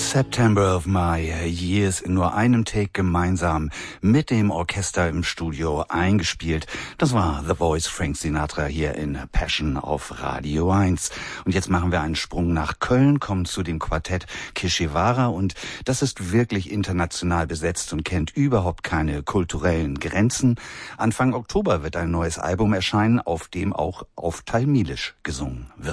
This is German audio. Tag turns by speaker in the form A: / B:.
A: September of My Years in nur einem Take gemeinsam mit dem Orchester im Studio eingespielt. Das war The Voice, Frank Sinatra hier in Passion auf Radio 1. Und jetzt machen wir einen Sprung nach Köln, kommen zu dem Quartett Kishiwara und das ist wirklich international besetzt und kennt überhaupt keine kulturellen Grenzen. Anfang Oktober wird ein neues Album erscheinen, auf dem auch auf Tamilisch gesungen wird.